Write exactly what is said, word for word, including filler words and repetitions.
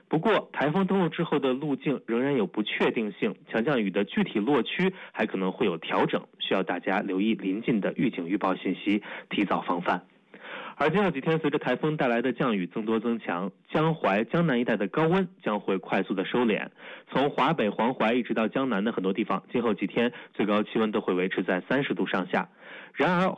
不过，台风登陆之后的路径仍然有不确定性，强降雨的具体落区还可能会有调整，需要大家留意临近的预警预报信息，提早防范。而今后几天，随着台风带来的降雨增多增强，江淮、江南一带的高温将会快速的收敛。从华北、黄淮一直到江南的很多地方，今后几天最高气温都会维持在三十度上下。然而，